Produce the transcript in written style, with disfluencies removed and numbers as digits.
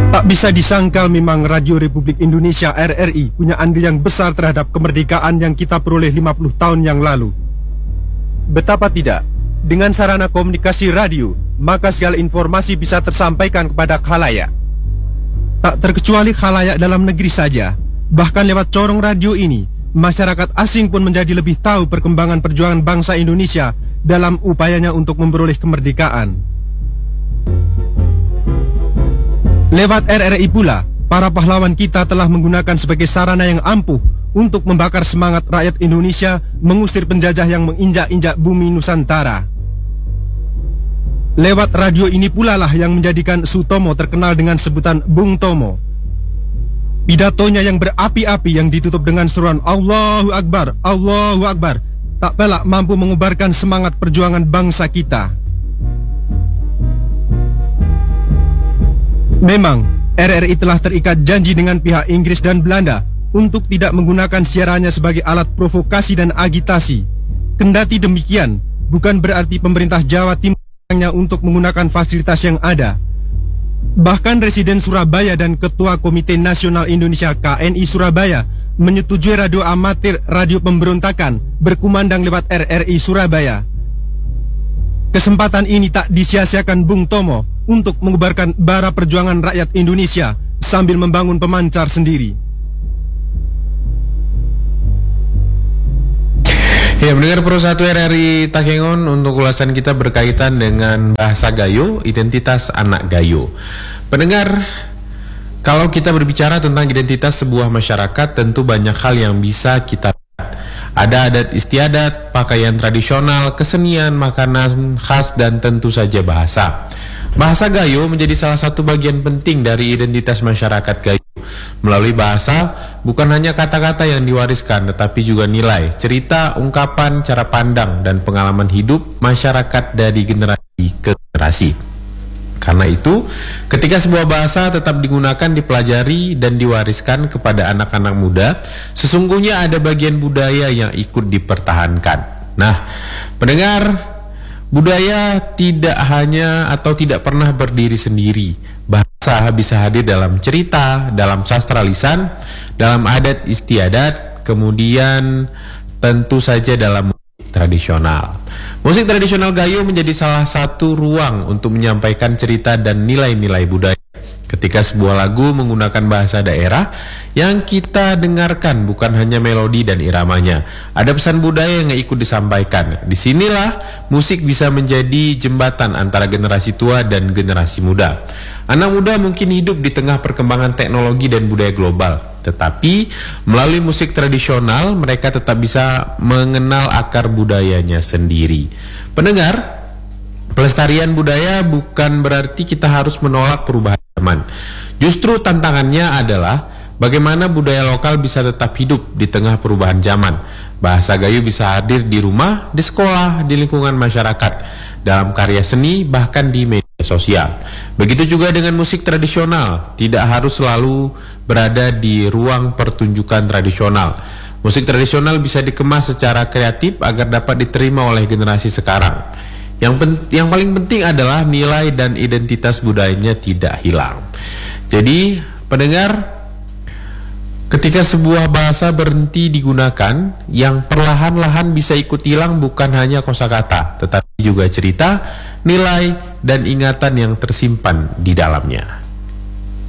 Tak bisa disangkal memang Radio Republik Indonesia RRI punya andil yang besar terhadap kemerdekaan yang kita peroleh 50 tahun yang lalu. Betapa tidak, dengan sarana komunikasi radio, maka segala informasi bisa tersampaikan kepada khalayak. Tak terkecuali khalayak dalam negeri saja, bahkan lewat corong radio ini, masyarakat asing pun menjadi lebih tahu perkembangan perjuangan bangsa Indonesia dalam upayanya untuk memperoleh kemerdekaan. Lewat RRI pula, para pahlawan kita telah menggunakan sebagai sarana yang ampuh untuk membakar semangat rakyat Indonesia mengusir penjajah yang menginjak-injak bumi Nusantara. Lewat radio ini pula lah yang menjadikan Sutomo terkenal dengan sebutan Bung Tomo. Pidatonya yang berapi-api yang ditutup dengan seruan Allahu Akbar, Allahu Akbar, tak pelak mampu mengubarkan semangat perjuangan bangsa kita. Memang, RRI telah terikat janji dengan pihak Inggris dan Belanda untuk tidak menggunakan siarannya sebagai alat provokasi dan agitasi. Kendati demikian, bukan berarti pemerintah Jawa Timur untuk menggunakan fasilitas yang ada. Bahkan Residen Surabaya dan Ketua Komite Nasional Indonesia KNI Surabaya menyetujui radio amatir Radio Pemberontakan berkumandang lewat RRI Surabaya. Kesempatan ini tak disia-siakan Bung Tomo untuk mengubarkan bara perjuangan rakyat Indonesia sambil membangun pemancar sendiri. Ya, mendengar Pro 1 RRI Takengon, untuk ulasan kita berkaitan dengan bahasa Gayo, identitas anak Gayo. Pendengar, kalau kita berbicara tentang identitas sebuah masyarakat, tentu banyak hal yang bisa kita lihat. Ada adat istiadat, pakaian tradisional, kesenian, makanan khas, dan tentu saja bahasa. Bahasa Gayo menjadi salah satu bagian penting dari identitas masyarakat Gayo. Melalui bahasa, bukan hanya kata-kata yang diwariskan, tetapi juga nilai, cerita, ungkapan, cara pandang, dan pengalaman hidup masyarakat dari generasi ke generasi. Karena itu, ketika sebuah bahasa tetap digunakan, dipelajari, dan diwariskan kepada anak-anak muda, sesungguhnya ada bagian budaya yang ikut dipertahankan. Nah, pendengar, budaya tidak hanya atau tidak pernah berdiri sendiri. Bahasa bisa hadir dalam cerita, dalam sastra lisan, dalam adat istiadat, kemudian tentu saja dalam musik tradisional. Musik tradisional Gayo menjadi salah satu ruang untuk menyampaikan cerita dan nilai-nilai budaya. Ketika sebuah lagu menggunakan bahasa daerah, yang kita dengarkan bukan hanya melodi dan iramanya, ada pesan budaya yang ikut disampaikan. Disinilah musik bisa menjadi jembatan antara generasi tua dan generasi muda. Anak muda mungkin hidup di tengah perkembangan teknologi dan budaya global, tetapi melalui musik tradisional mereka tetap bisa mengenal akar budayanya sendiri. Pendengar, pelestarian budaya bukan berarti kita harus menolak perubahan zaman. Justru tantangannya adalah bagaimana budaya lokal bisa tetap hidup di tengah perubahan zaman. Bahasa Gayo bisa hadir di rumah, di sekolah, di lingkungan masyarakat, dalam karya seni, bahkan di media sosial. Begitu juga dengan musik tradisional, tidak harus selalu berada di ruang pertunjukan tradisional. Musik tradisional bisa dikemas secara kreatif agar dapat diterima oleh generasi sekarang. Yang paling penting adalah nilai dan identitas budayanya tidak hilang. Jadi, pendengar, ketika sebuah bahasa berhenti digunakan, yang perlahan-lahan bisa ikut hilang bukan hanya kosakata, tetapi juga cerita, nilai, dan ingatan yang tersimpan di dalamnya.